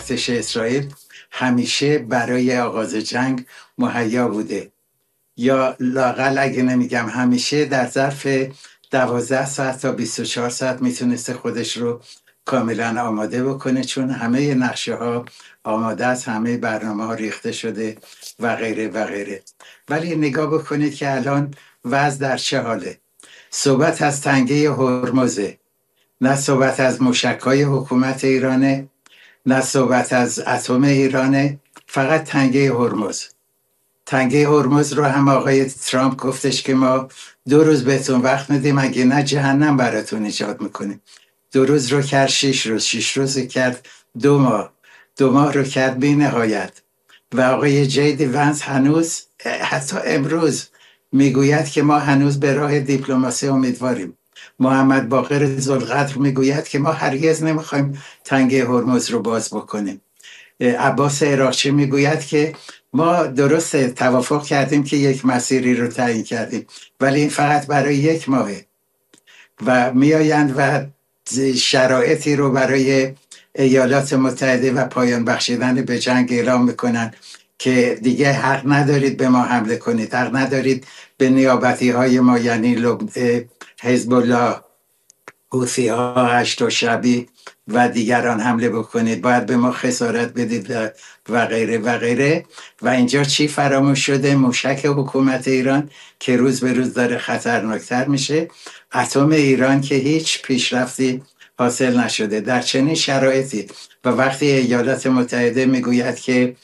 ارتش اسرائیل همیشه برای آغاز جنگ مهیا بوده، یا لااقل اگه نمیگم همیشه، در ظرف 12 ساعت تا 24 ساعت میتونسته خودش رو کاملا آماده بکنه، چون همه نقشه ها آماده است، همه برنامه ها ریخته شده و غیره و غیره. ولی نگاه بکنید که الان وضع در چه حاله. صحبت از تنگه هرمزه، نه صحبت از موشک‌های حکومت ایرانه، نه صحبت از اتم ایرانه، فقط تنگه هرمز. تنگه هرمز رو هم آقای ترامپ گفتش که ما 2 روز بهتون وقت میدیم، اگه نه جهنم براتون ایجاد میکنیم. 2 روز رو کرد 6 روز، 6 روز رو کرد 2 ماه، 2 ماه رو کرد بی نهایت. و آقای جیدی ونس هنوز حتی امروز میگوید که ما هنوز به راه دیپلماسی امیدواریم. محمد باقر ذوالقدر میگوید که ما هرگز نمیخوایم تنگه هرمز رو باز بکنیم. عباس عراقچی میگوید که ما درسته توافق کردیم که یک مسیری رو تعیین کردیم، ولی این فقط برای 1 ماهه. و میآیند و شرایطی رو برای ایالات متحده و پایان بخشیدن به جنگ اعلام میکنن که دیگه حق ندارید به ما حمله کنید، حق ندارید به نیابتی های ما، یعنی حزب الله، حوثی ها، هشت شبی و دیگران حمله بکنید، باید به ما خسارت بدید و غیره و غیره. و اینجا چی فراموش شده؟ موشک حکومت ایران که روز به روز داره خطرناکتر میشه، اتم ایران که هیچ پیشرفتی حاصل نشده در چنین شرایطی. و وقتی ایالات متحده میگوید که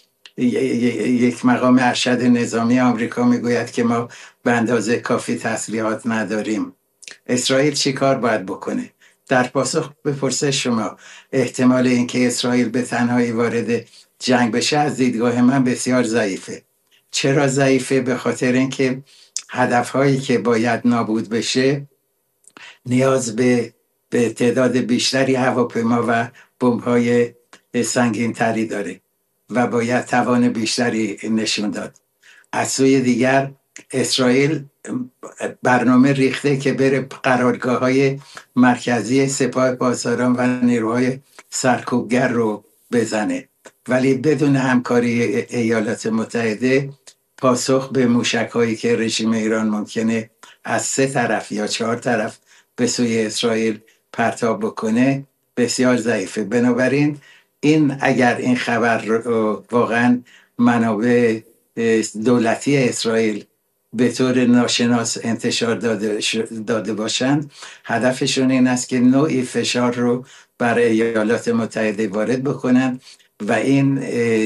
یک مقام ارشد نظامی آمریکا میگوید که ما به اندازه کافی تسلیحات نداریم، اسرائیل چی کار باید بکنه؟ در پاسخ به پرسش شما، احتمال اینکه اسرائیل به تنهایی وارد جنگ بشه از دیدگاه من بسیار ضعیفه. چرا ضعیفه؟ به خاطر اینکه هدفهایی که باید نابود بشه نیاز به تعداد بیشتری هواپیما و بمب‌های سنگین تری داره و باید توان بیشتری نشون داد. از سوی دیگر اسرائیل برنامه ریخته که بره قرارگاه های مرکزی سپاه پاسداران و نیروهای سرکوبگر رو بزنه، ولی بدون همکاری ایالات متحده پاسخ به موشک هایی که رژیم ایران ممکنه از 3 طرف یا 4 طرف به سوی اسرائیل پرتاب بکنه بسیار ضعیفه. بنابراین اگر این خبر رو واقعا منابع دولتی اسرائیل به طور ناشناس انتشار داده باشند، هدفشون این است که نوعی فشار رو بر ایالات متحده وارد بکنن و این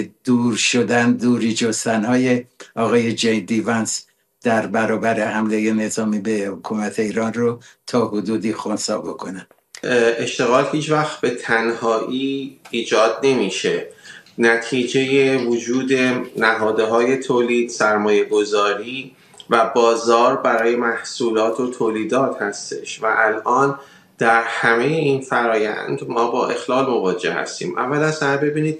دوری جستنهای آقای جیدی ونس در برابر حمله نظامی به حکومت ایران رو تا حدودی خنثی بکنن. اشتغال هیچ وقت به تنهایی ایجاد نمیشه. نتیجه وجود نهادهای تولید، سرمایه گذاری و بازار برای محصولات و تولیدات هستش و الان در همه این فرایند ما با اخلال مواجه هستیم. اول از همه ببینید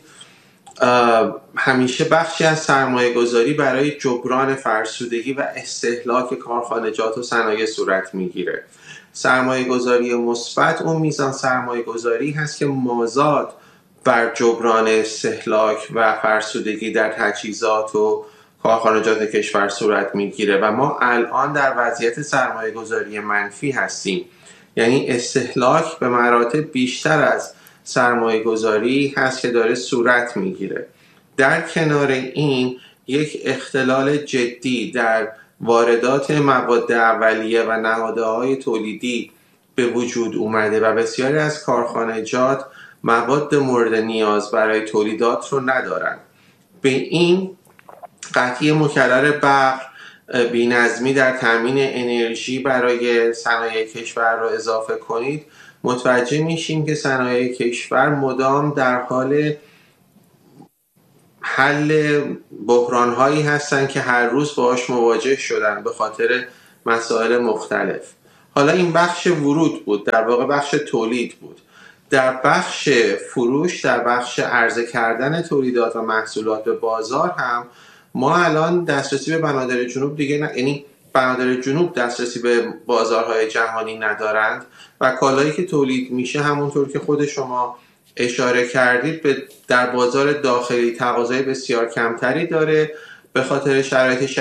همیشه بخشی از سرمایه گذاری برای جبران فرسودگی و استهلاک کارخانجات و صنایع صورت میگیره. سرمایه گذاری مثبت اون میزان سرمایه گذاری هست که مازاد بر جبران استهلاک و فرسودگی در تجهیزات و کارخانجات کشور صورت میگیره و ما الان در وضعیت سرمایه گذاری منفی هستیم، یعنی استهلاک به مراتب بیشتر از سرمایه گذاری هست که داره صورت میگیره. در کنار این یک اختلال جدی در واردات مواد اولیه و نهادهای تولیدی به وجود اومده و بسیاری از کارخانجات مواد مورد نیاز برای تولیدات رو ندارن. به این قطعی مکرر برق، بی‌نظمی در تامین انرژی برای صنایع کشور رو اضافه کنید، متوجه میشیم که صنایع کشور مدام در حال حل بحران‌هایی هستن که هر روز باهاش مواجه شدن به خاطر مسائل مختلف. حالا این بخش ورود بود، در واقع بخش تولید بود. در بخش فروش، در بخش عرضه کردن تولیدات و محصولات به بازار هم ما الان دسترسی به بنادر جنوب دیگه یعنی بنادر جنوب دسترسی به بازارهای جهانی ندارند و کالایی که تولید میشه همونطور که خود شما اشاره کردید در بازار داخلی تقاضای بسیار کمتری داره به خاطر شرایط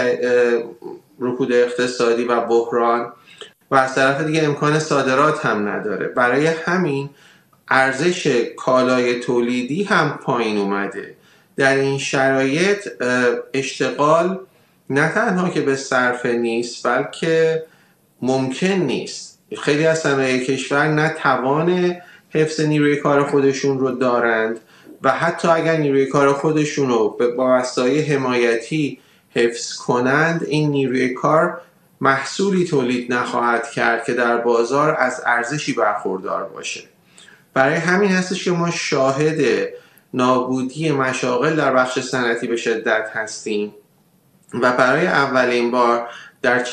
رکود اقتصادی و بحران و از طرف دیگه امکان صادرات هم نداره. برای همین ارزش کالای تولیدی هم پایین اومده. در این شرایط اشتغال نه تنها که به صرفه نیست بلکه ممکن نیست. خیلی از صنایع کشور نه توان حفظ نیروی کار خودشون رو دارند و حتی اگر نیروی کار خودشون رو با وسایل حمایتی حفظ کنند، این نیروی کار محصولی تولید نخواهد کرد که در بازار از ارزشی برخوردار باشه. برای همین هستش که ما شاهد نابودی مشاغل در بخش صنعتی به شدت هستیم و برای اولین بار در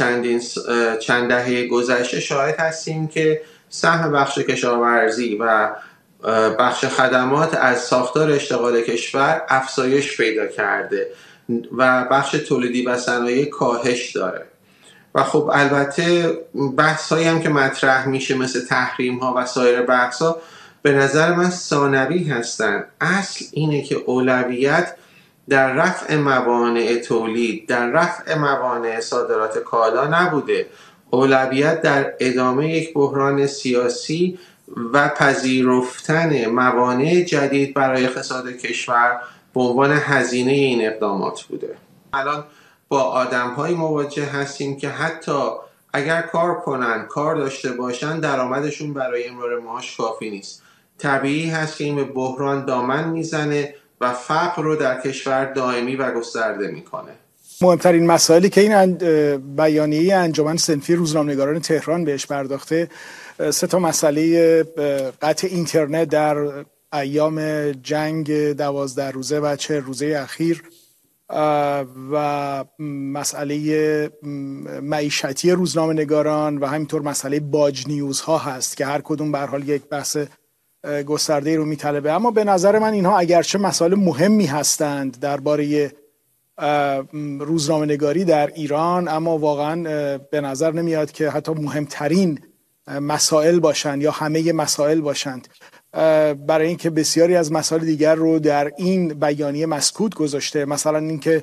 چند دهه گذشته شاهد هستیم که سهم بخش کشاورزی و بخش خدمات از ساختار اشتغال کشور افزایش پیدا کرده و بخش تولیدی و صنایع کاهش داره. و خب البته بحث هایی هم که مطرح میشه مثل تحریم ها و سایر بحث ها به نظر من ثانوی هستن. اصل اینه که اولویت در رفع موانع تولید، در رفع موانع صادرات کالا نبوده. اولویت در ادامه یک بحران سیاسی و پذیرفتن موانع جدید برای اقتصاد کشور به عنوان هزینه این اقدامات بوده. الان با آدم‌های مواجه هستیم که حتی اگر کار کنن، کار داشته باشن، درآمدشون برای امرار معاش کافی نیست. طبیعی هست که این به بحران دامن میزنه و فقر رو در کشور دائمی و گسترده میکنه. مهمترین مسائلی که این بیانیه انجمن صنفی روزنامه‌نگاران تهران بهش پرداخته 3 مسئله قطع اینترنت در ایام جنگ 12 روزه و 40 روزه اخیر و مسئله معیشتی روزنامه‌نگاران و همینطور مسئله باج نیوزها هست که هر کدوم به هر حال یک بحث گسترده رو میطلبه. اما به نظر من اینها اگرچه مسائل مهمی هستند درباره روزنامه‌نگاری در ایران، اما واقعا به نظر نمیاد که حتی مهمترین مسائل باشند یا همه مسائل باشند، برای اینکه بسیاری از مسائل دیگر رو در این بیانیه مسکوت گذاشته. مثلا اینکه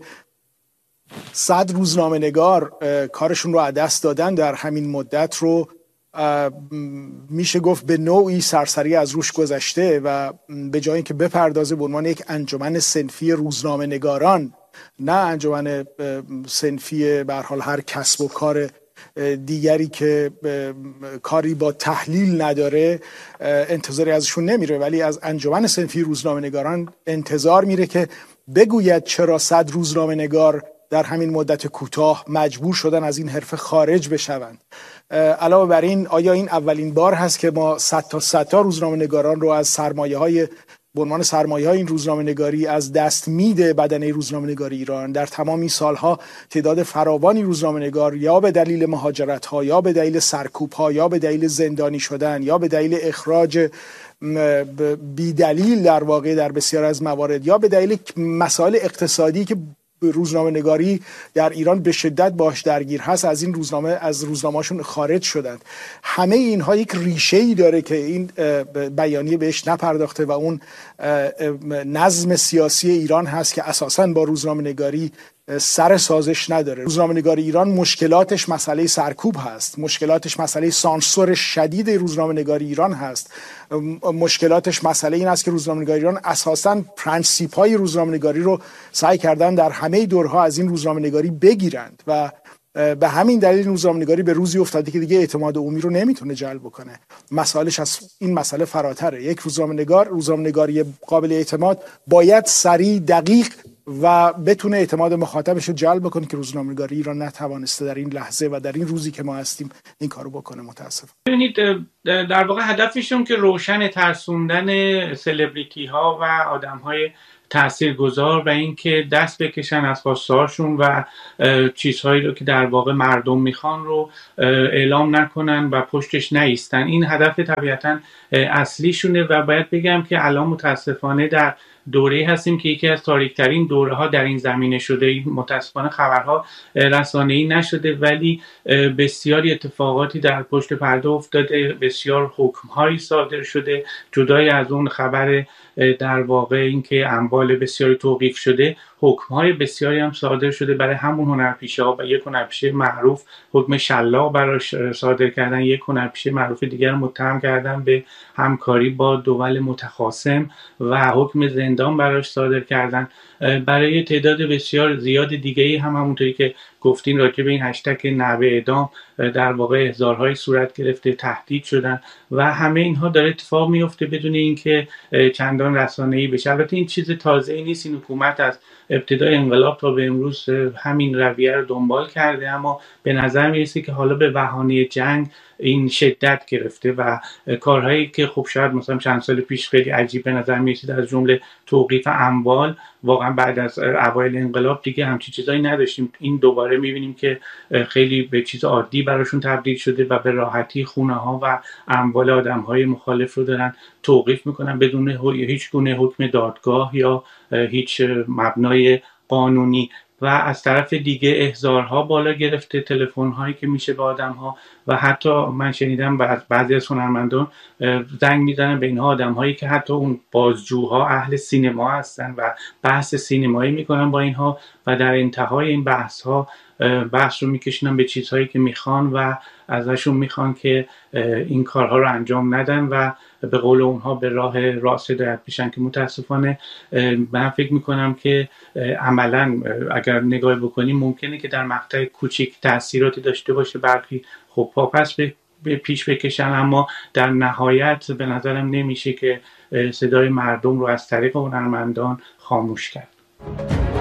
100 روزنامه‌نگار کارشون رو از دست دادن در همین مدت رو میشه گفت به نوعی سرسری از روش گذشته و به جای اینکه بپردازه به عنوان یک انجمن صنفی روزنامه‌نگاران، نه انجمن صنفی به هر حال هر کسب و کار دیگری که کاری با تحلیل نداره، انتظاری ازشون نمیره، ولی از انجمن صنفی روزنامه‌نگاران انتظار میره که بگوید چرا 100 روزنامه‌نگار در همین مدت کوتاه مجبور شدن از این حرفه خارج بشوند. علاوه بر این، آیا این اولین بار هست که ما 100 تا روزنامه‌نگاران رو از سرمایه‌های به عنوان سرمایه‌های این روزنامه‌نگاری از دست میده بدنه روزنامه‌نگاری ایران؟ در تمام این سالها تعداد فراوانی روزنامه‌نگار یا به دلیل مهاجرت‌ها یا به دلیل سرکوب‌ها یا به دلیل زندانی شدن یا به دلیل اخراج بی دلیل در واقع در بسیار از موارد یا به دلیل مسائل اقتصادی که روزنامه‌نگاری در ایران به شدت باش درگیر هست، از این روزنامه‌شون خارج شدند. همه اینها یک ریشه‌ای داره که این بیانیه بهش نپرداخته و اون نظم سیاسی ایران هست که اساساً با روزنامه‌نگاری سر سازش نداره. روزنامه‌نگاری ایران مشکلاتش مسئله سرکوب هست، مشکلاتش مسئله سانسور شدید روزنامه‌نگاری ایران هست، مشکلاتش مسئله این است که روزنامه‌نگاری ایران اساساً پرنسیپ‌های روزنامه‌نگاری رو سعی کردن در همه دورها از این روزنامه‌نگاری بگیرند و به همین دلیل روزنامه‌نگاری به روزی افتاده که دیگه اعتماد عمومی رو نمیتونه جلب بکنه. مسائلش از این مسئله فراتره. یک روزنامه‌نگاری قابل اعتماد باید سریع، دقیق و بتونه اعتماد مخاطبش رو جلب بکنه که روزنامه‌نگاری ایران نتوانسته در این لحظه و در این روزی که ما هستیم این کارو بکنه. متاسفم. ببینید در واقع هدفشون که روشن ترسوندن سلبریتی ها و آدم های تاثیرگذار و اینکه دست بکشن از خواستهاشون و چیزهایی رو که در واقع مردم میخوان رو اعلام نکنن و پشتش نایستن. این هدف طبیعتا اصلیشونه و باید بگم که الان متاسفانه در دوره هستیم که یکی از تاریکترین دوره ها در این زمینه شده. متاسفانه خبرها رسانه‌ای نشده ولی بسیاری اتفاقاتی در پشت پرده افتاده، بسیار حکم‌هایی صادر شده. جدای از اون خبر در واقع اینکه اموال بسیاری توقیف شده، حکم‌های بسیاری هم صادر شده برای همون هنرپیشه‌ها و یک هنرپیشه معروف حکم شلاق براش صادر کردن، یک هنرپیشه معروف دیگر متهم کردن به همکاری با دول متخاصم و حکم زندان براش صادر کردن. برای تعداد بسیار زیاد دیگه‌ای هم همونطوری که گفتین راجع به این هشتگ نحوه اعدام در واقع احضارهای صورت گرفته، تهدید شدن و همه اینها داره اتفاق میفته بدون اینکه چندان رسانه‌ای بشه. البته این چیز تازه‌ای نیست، این حکومت از ابتدای انقلاب تا به امروز همین رویه رو دنبال کرده، اما به نظر میرسه که حالا به بهانه جنگ این شدت گرفته و کارهایی که خب شاید مثلا چند سال پیش خیلی عجیب به نظر میرسید از جمله توقیف اموال، واقعا بعد از اوایل انقلاب دیگه همچین چیزایی نداشتیم. این دوباره میبینیم که خیلی به چیز عادی براشون تبدیل شده و به راحتی خونه ها و اموال آدم های مخالف رو دارن توقیف میکنن بدون هیچ گونه حکم دادگاه یا هیچ مبنای قانونی. و از طرف دیگه احضارها بالا گرفته، تلفن هایی که میشه به آدم ها و حتی من شنیدم بعضی از هنرمندان زنگ میزنن به اینها آدم هایی که حتی اون بازجوها اهل سینما هستن و بحث سینمایی میکنن با اینها و در انتهای این بحث رو میکشونن به چیزهایی که میخوان و ازشون میخوان که این کارها رو انجام ندن و به قول اونها به راه راست هدایت بشن که متاسفانه من فکر میکنم که عملا اگر نگاه بکنیم ممکنه که در مقطع کوچیک تأثیراتی داشته باشه، برخی خب پاپس به پیش بکشن، اما در نهایت به نظرم نمیشه که صدای مردم رو از طریق هنرمندان خاموش کرد.